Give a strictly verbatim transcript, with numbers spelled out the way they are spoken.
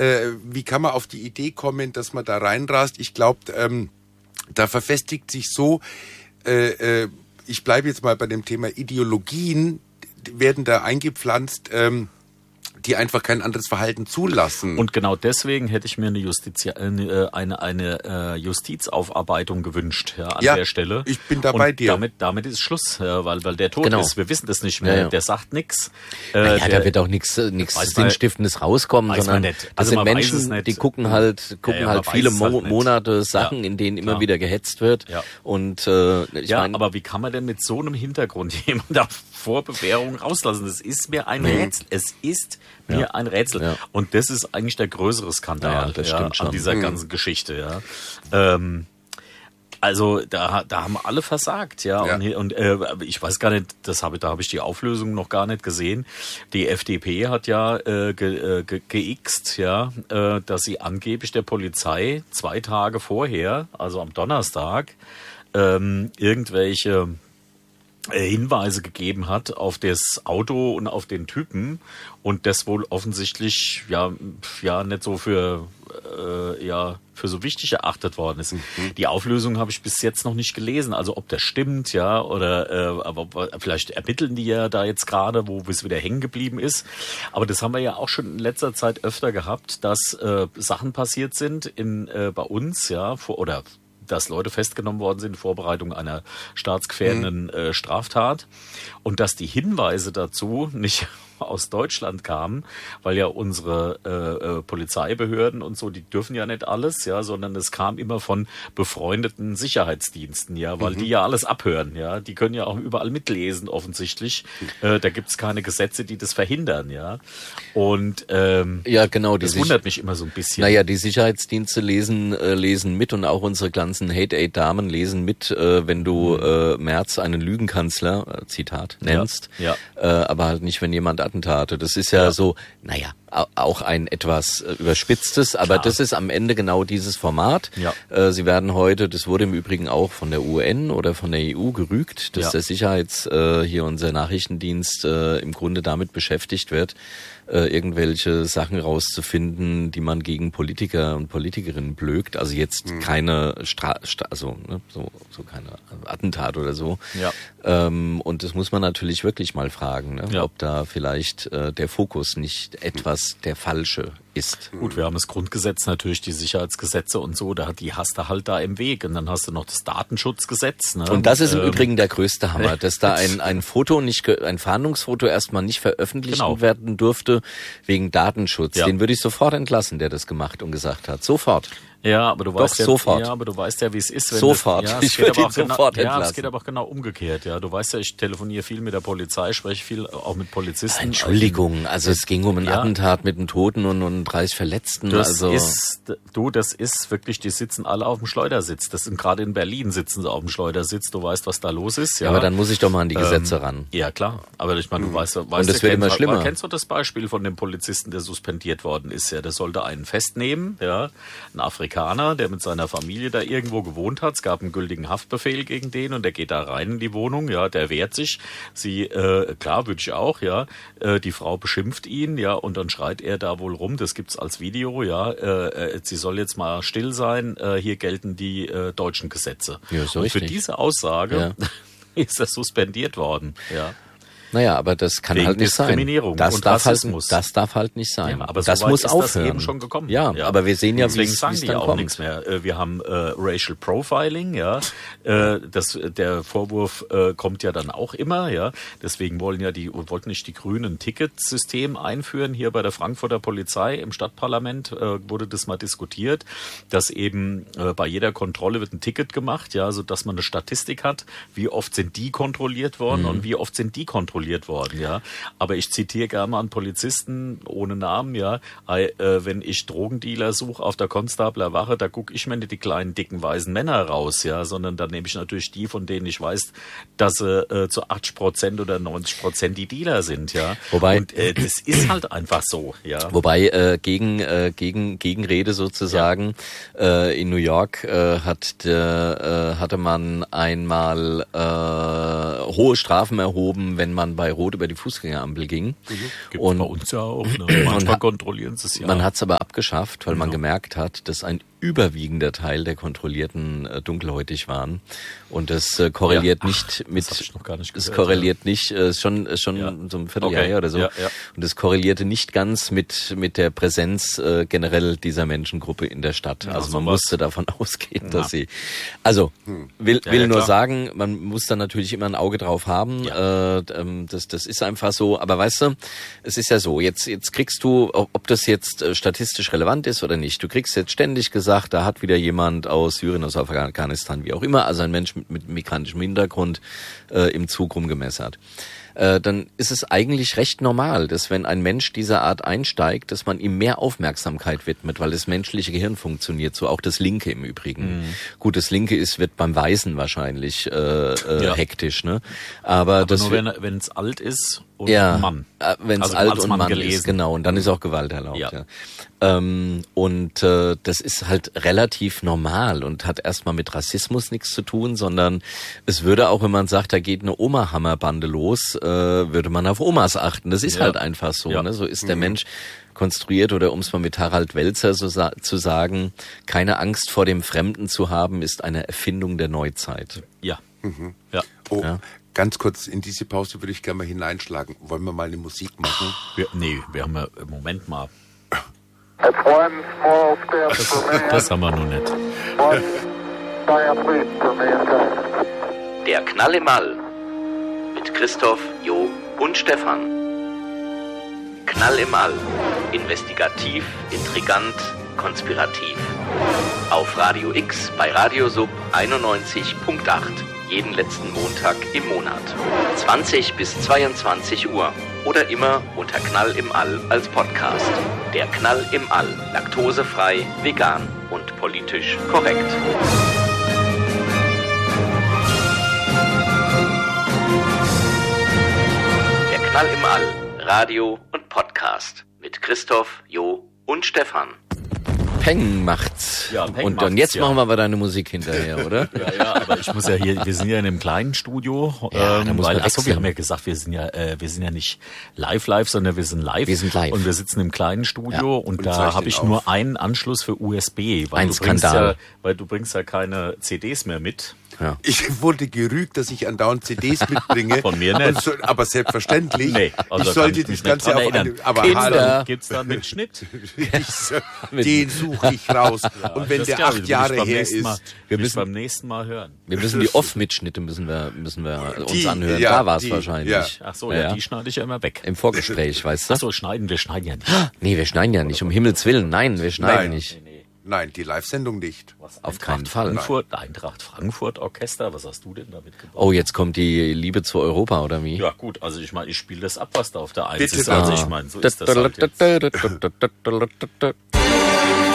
äh, wie kann man auf die Idee kommen, dass man da reinrast? Ich glaube, ähm, da verfestigt sich so, äh, äh, ich bleibe jetzt mal bei dem Thema Ideologien, werden da eingepflanzt, ähm, die einfach kein anderes Verhalten zulassen. Und genau deswegen hätte ich mir eine, Justiz, eine, eine, eine Justizaufarbeitung gewünscht, ja, an ja, der Stelle. Ich bin da bei dir. Damit, damit ist Schluss, ja, weil, weil der tot genau. ist. Wir wissen das nicht mehr. Ja, ja. Der sagt nichts. Naja, äh, da wird auch nichts nichts Sinnstiftendes rauskommen, sondern das also sind Menschen, die gucken halt gucken ja, ja, halt viele Mo- halt Monate Sachen, ja, in denen immer klar. wieder gehetzt wird. Ja. Und äh, ich ja, mein, aber wie kann man denn mit so einem Hintergrund jemanden da vor Bewährung rauslassen? Das ist mir ein Rätsel. Es ist mir ja. ein Rätsel. Ja. Und das ist eigentlich der größere Skandal ja, das ja, stimmt schon. an dieser mhm. ganzen Geschichte. Ja. Ähm, also da, da haben alle versagt, ja. ja. Und, und äh, ich weiß gar nicht, das habe, da habe ich die Auflösung noch gar nicht gesehen. Die F D P hat ja äh, ge, ge, geixt, ja, äh, dass sie angeblich der Polizei zwei Tage vorher, also am Donnerstag, ähm, irgendwelche Hinweise gegeben hat auf das Auto und auf den Typen und das wohl offensichtlich ja ja nicht so für äh, ja für so wichtig erachtet worden ist. Mhm. Die Auflösung habe ich bis jetzt noch nicht gelesen, also ob das stimmt, ja, oder äh, aber vielleicht ermitteln die ja da jetzt gerade, wo es wieder hängen geblieben ist. Aber das haben wir ja auch schon in letzter Zeit öfter gehabt, dass äh, Sachen passiert sind in äh, bei uns, ja, vor, oder dass Leute festgenommen worden sind in Vorbereitung einer staatsgefährdenden äh, Straftat und dass die Hinweise dazu nicht aus Deutschland kamen, weil ja unsere äh, äh, Polizeibehörden und so, die dürfen ja nicht alles, ja, sondern es kam immer von befreundeten Sicherheitsdiensten, ja, weil mhm. die ja alles abhören, ja, die können ja auch überall mitlesen offensichtlich. Äh, da gibt's keine Gesetze, die das verhindern, ja. Und ähm, ja, genau, das Sich- wundert mich immer so ein bisschen. Naja, die Sicherheitsdienste lesen äh, lesen mit und auch unsere ganzen Hate-Aid-Damen lesen mit, äh, wenn du äh, Merz einen Lügenkanzler, äh, Zitat, nennst, ja, ja. Äh, aber halt nicht, wenn jemand Attentate. Das ist ja, ja. so, naja, auch ein etwas äh, überspitztes, aber Klar. das ist am Ende genau dieses Format. Ja. Äh, Sie werden heute, das wurde im Übrigen auch von der U N oder von der E U gerügt, dass ja. der Sicherheits, äh, hier unser Nachrichtendienst äh, im Grunde damit beschäftigt wird, äh, irgendwelche Sachen rauszufinden, die man gegen Politiker und Politikerinnen blökt. Also jetzt hm. keine Stra- Stra- also ne, so, so keine Attentat oder so. Ja. Ähm, und das muss man natürlich wirklich mal fragen, ne? Ja. ob da vielleicht äh, der Fokus nicht etwas der falsche ist. Gut, wir haben das Grundgesetz natürlich, die Sicherheitsgesetze und so, da die hast du halt da im Weg. Und dann hast du noch das Datenschutzgesetz. Ne? Und das ist im ähm, Übrigen der größte Hammer, dass da ein ein Foto nicht, ein Fahndungsfoto erstmal nicht veröffentlicht genau. werden durfte wegen Datenschutz. Ja. Den würde ich sofort entlassen, der das gemacht und gesagt hat. Sofort. Ja, aber du Doch, weißt ja, sofort. ja, aber du weißt ja, wie es ist. Wenn Sofort. Das, ja, Ich es geht würde aber ihn auch genau, sofort ja, entlassen. es geht aber auch genau umgekehrt. Ja, du weißt ja, ich telefoniere viel mit der Polizei, spreche viel auch mit Polizisten. Entschuldigung, also es ging um ein ja. Attentat mit einem Toten und, und dreißig Verletzten. Das also ist, du, das ist wirklich, die sitzen alle auf dem Schleudersitz. Das sind gerade in Berlin sitzen sie auf dem Schleudersitz. Du weißt, was da los ist. Ja, aber dann muss ich doch mal an die Gesetze ähm, ran. Ja, klar. Aber ich meine, du weißt, weißt und das ja, wird kennst, immer schlimmer. Kennst du das Beispiel von dem Polizisten, der suspendiert worden ist? Ja, der sollte einen festnehmen, ja, ein Afrikaner, der mit seiner Familie da irgendwo gewohnt hat. Es gab einen gültigen Haftbefehl gegen den und der geht da rein in die Wohnung, ja, der wehrt sich. Sie, äh, klar, würde ich auch, ja. Äh, die Frau beschimpft ihn, ja, und dann schreit er da wohl rum, das gibt's als Video, ja, äh, sie soll jetzt mal still sein, äh, hier gelten die äh, deutschen Gesetze. Ja, so und richtig. für diese Aussage ja. ist er suspendiert worden, ja. Naja, aber das kann Wegen halt nicht sein. Diskriminierung Das und darf halt, Rassismus. das darf halt nicht sein. Ja, aber das so weit muss ist aufhören. Das eben schon gekommen. Ja, ja, aber wir sehen ja, wie deswegen es sagen die dann auch kommt. nichts mehr. Wir haben äh, Racial Profiling, ja. Äh, das, der Vorwurf äh, kommt ja dann auch immer, ja. Deswegen wollen ja die wollten nicht die Grünen ein Ticketsystem einführen hier bei der Frankfurter Polizei im Stadtparlament äh, wurde das mal diskutiert, dass eben äh, bei jeder Kontrolle wird ein Ticket gemacht, ja, so dass man eine Statistik hat, wie oft sind die kontrolliert worden mhm. und wie oft sind die kontrolliert worden, ja. Aber ich zitiere gerne mal einen Polizisten ohne Namen, ja. Äh, wenn ich Drogendealer suche auf der Konstabler Wache, da gucke ich mir nicht die kleinen, dicken, weißen Männer raus, ja, sondern da nehme ich natürlich die, von denen ich weiß, dass sie äh, zu achtzig Prozent oder neunzig Prozent die Dealer sind, ja. Wobei, und äh, das ist halt einfach so, ja. Wobei äh, gegen äh, gegen Gegenrede sozusagen ja. äh, in New York äh, hat der, äh, hatte man einmal äh, hohe Strafen erhoben, wenn man man bei Rot über die Fußgängerampel ging. Mhm. Gibt's und bei uns ja auch. Ne? Manchmal kontrollieren sie es ja. Man hat es aber abgeschafft, weil genau. man gemerkt hat, dass ein überwiegender Teil der Kontrollierten äh, dunkelhäutig waren. Und das äh, korreliert ja. nicht mit, das hab ich noch gar nicht gehört, das korreliert ja. nicht, äh, schon, äh, schon ja. so ein Vierteljahr okay. oder so. Ja, ja. Und das korrelierte nicht ganz mit, mit der Präsenz äh, generell dieser Menschengruppe in der Stadt. Ja, also man sowas. musste davon ausgehen, dass ja. sie, also, will, ja, will ja, nur klar. sagen, man muss da natürlich immer ein Auge drauf haben. Ja. Äh, ähm, das, das ist einfach so. Aber weißt du, es ist ja so, jetzt, jetzt kriegst du, ob das jetzt äh, statistisch relevant ist oder nicht, du kriegst jetzt ständig gesagt, da hat wieder jemand aus Syrien, aus Afghanistan, wie auch immer, also ein Mensch mit, mit migrantischem Hintergrund äh, im Zug rumgemessert. Äh, dann ist es eigentlich recht normal, dass wenn ein Mensch dieser Art einsteigt, dass man ihm mehr Aufmerksamkeit widmet, weil das menschliche Gehirn funktioniert, so auch das linke im Übrigen. Mhm. Gut, das linke ist, wird beim Weißen wahrscheinlich äh, äh, ja. hektisch, ne? Aber, Aber das nur wenn wenn es alt ist und ja, Mann. Äh, wenn es also alt und Mann, Mann ist, genau, und dann ist auch Gewalt erlaubt. Ja. ja. Ähm, und äh, das ist halt relativ normal und hat erstmal mit Rassismus nichts zu tun, sondern es würde auch, wenn man sagt, da geht eine Oma-Hammerbande los, äh, würde man auf Omas achten. Das ist ja. halt einfach so. Ja. Ne? So ist der mhm. Mensch konstruiert, oder um es mal mit Harald Welzer so sa- zu sagen, keine Angst vor dem Fremden zu haben, ist eine Erfindung der Neuzeit. Ja. Mhm. ja. Oh. Ja. Ganz kurz, in diese Pause würde ich gerne mal hineinschlagen. Wollen wir mal eine Musik machen? Wir, nee, wir haben ja, Moment mal. It's one small step Das, for man, das haben wir noch nicht. one giant leap for mankind. Der Knall im All mit Christoph, Jo und Stefan. Knall im All. Investigativ, intrigant, konspirativ. Auf Radio X bei Radio Sub einundneunzig Komma acht. Jeden letzten Montag im Monat. zwanzig bis zweiundzwanzig Uhr. Oder immer unter Knall im All als Podcast. Der Knall im All. Laktosefrei, vegan und politisch korrekt. Der Knall im All. Radio und Podcast. Mit Christoph, Jo und Stefan. Peng macht's. Ja, Peng und macht's, dann jetzt ja. machen wir aber deine Musik hinterher, oder? Ja, ja, aber ich muss ja hier, wir sind ja in einem kleinen Studio, ja, ähm, da muss weil, man achso, wir wechseln. haben ja gesagt, wir sind ja, äh, wir sind ja nicht live live, sondern wir sind live. Wir sind live. Und wir sitzen im kleinen Studio Ja. und, Und da zeichnen habe ich auf. nur einen Anschluss für U S B, weil Ein du bringst Skandal. ja, weil du bringst ja keine C Ds mehr mit. Ja. Ich wurde gerügt, dass ich andauernd C Ds mitbringe. Von mir nicht. Und so, aber selbstverständlich. Nee, also ich da sollte kann ich das mich Ganze nicht auf dran eine... erinnern. Aber Kinder. hallo, Gibt's da einen Mitschnitt? den suche ich raus. Und wenn Das der glaub ich, acht will ich Jahre beim her nächsten Mal, ist... wir müssen- müssen beim nächsten Mal hören. Wir müssen die Off-Mitschnitte müssen wir, müssen wir uns Die, anhören. ja, da war es die, wahrscheinlich. ja. Ach so, ja, die schneide ich ja immer weg. Im Vorgespräch, weißt du? Ach so, schneiden, wir schneiden ja nicht. Nee, wir schneiden ja nicht, um Himmels Willen. Nein, wir schneiden Nein. nicht. Nein, die Live-Sendung nicht. Was, Auf Eintracht keinen Fall. Frankfurt, Eintracht Frankfurt Orchester, was hast du denn damit gebaut? Oh, jetzt kommt die Liebe zu Europa, oder wie? Ja gut, also ich meine, ich spiele das ab, was da auf der Eins Bitte ist. doch. Also ich meine, so ist das halt jetzt. jetzt.